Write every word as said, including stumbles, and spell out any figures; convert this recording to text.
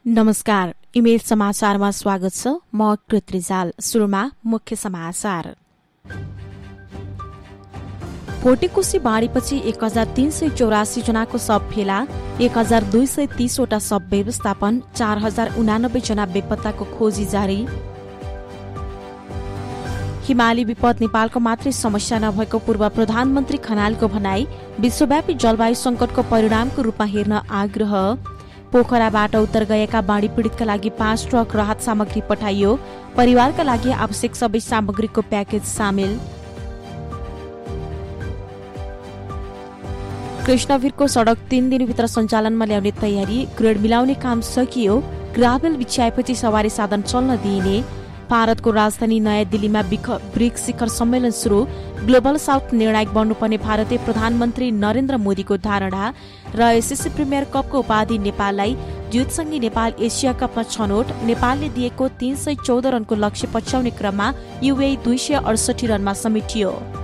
नमस्कार, इमेज समाचारमा स्वागत छ। म कृत रिजाल। सुरुमा मुख्य समाचार। भोटेकोशी बाढीपछि एक हजार तीन सय चौरासी जनाको शव फेला, एक हजार दुई सय तीसवटा शव व्यवस्थापन, चार हजार उनानब्बे जना बेपत्ताको खोजी जारी। हिमाली विपद नेपालको मात्रै समस्या नभएको पूर्व प्रधानमन्त्री खनालको भनाई। विश्वव्यापी जलवायु संकटको परिणामको रूपमा हेर्न आग्रह। पोखराबाट उत्तर गएका बाढी पीड़ितका लागि पाँच ट्रक राहत सामग्री पठाइयो। परिवारका लागि आवश्यक सबै सामग्रीको प्याकेज सामेल। कृष्णवीरको सड़क तीन दिनभित्र सञ्चालनमा ल्याउने तयारी। ग्रेड मिलाउने काम सकियो। ग्राभेल बिछ्याएपछि सवारी साधन चल्न दिइने। भारतको राजधानी नयाँ दिल्लीमा ब्रिक्स शिखर सम्मेलन शुरू। ग्लोबल साउथ निर्णायक बन्नुपर्ने भारतीय प्रधानमन्त्री नरेन्द्र मोदीको धारणा र एसएससी प्रिमियर कपको उपाधि नेपाललाई। जितसँगै नेपाल एसिया कपमा छनौट। नेपालले दिएको तीन सय चौध रनको लक्ष्य पछ्याउने क्रममा युएई दुई सय अडसठी रनमा समेटियो।